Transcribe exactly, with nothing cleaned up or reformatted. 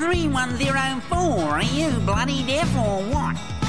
three one zero four. Are you bloody deaf or what?